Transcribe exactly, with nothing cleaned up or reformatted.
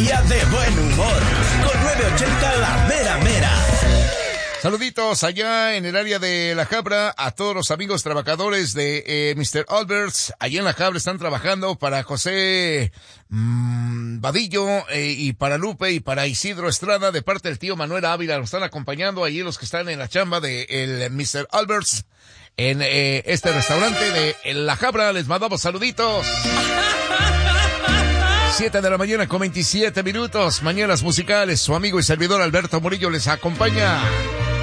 día de buen humor. Con nueve ochenta La Mera Mera. Saluditos allá en el área de La Jabra a todos los amigos trabajadores de eh, mister Alberts. Allá en La Jabra están trabajando para José mmm, Vadillo eh, y para Lupe y para Isidro Estrada de parte del tío Manuel Ávila. Nos están acompañando allí los que están en la chamba de el mister Alberts en eh, este restaurante de La Jabra. Les mandamos saluditos. Siete de la mañana con veintisiete minutos. Mañanas musicales. Su amigo y servidor Alberto Murillo les acompaña.